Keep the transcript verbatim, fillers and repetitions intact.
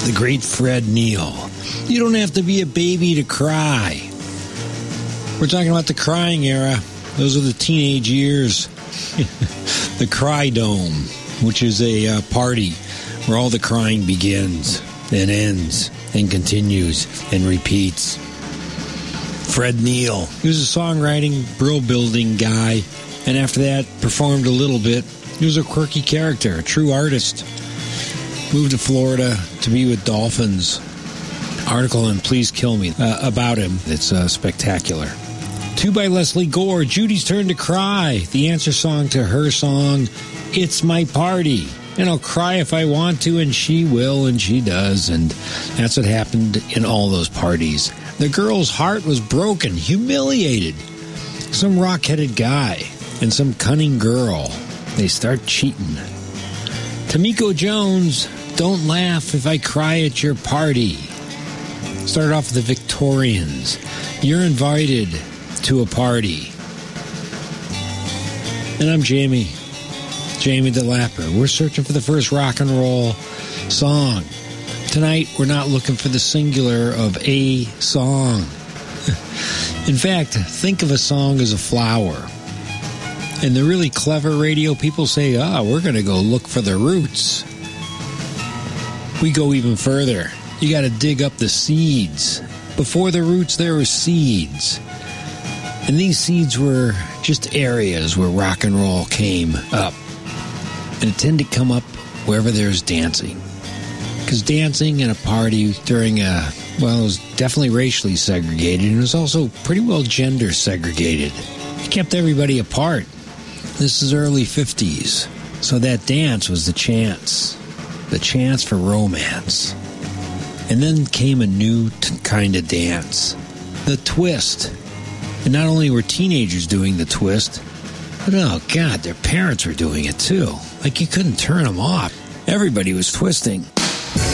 the great Fred Neil. You don't have to be a baby to cry. We're talking about the crying era. Those are the teenage years. The Cry Dome, which is a uh, party where all the crying begins and ends and continues and repeats. Fred Neil. He was a songwriting, brill-building guy, and after that, performed a little bit. He was a quirky character, a true artist. Moved to Florida to be with dolphins. Article in Please Kill Me uh, about him. It's uh, spectacular. Two by Leslie Gore, Judy's Turn to Cry, the answer song to her song, It's My Party. And I'll cry if I want to, and she will, and she does. And that's what happened in all those parties. The girl's heart was broken, humiliated. Some rock-headed guy and some cunning girl. They start cheating. Tamiko Jones, Don't Laugh If I Cry at Your Party. Started off with the Victorians. You're invited to a party. And I'm Jamie. Jamie the Lapper. We're searching for the first rock and roll song. Tonight, we're not looking for the singular of a song. In fact, think of a song as a flower. And the really clever radio people say, ah, we're going to go look for the roots. We go even further. You got to dig up the seeds. Before the roots, there were seeds. And these seeds were just areas where rock and roll came up. And it tended to come up wherever there's dancing. Because dancing in a party during a, well, it was definitely racially segregated. And it was also pretty well gender segregated. It kept everybody apart. This is early fifties. So that dance was the chance. The chance for romance. And then came a new t- kind of dance. The twist. And not only were teenagers doing the twist, but oh God, their parents were doing it too. Like you couldn't turn them off. Everybody was twisting.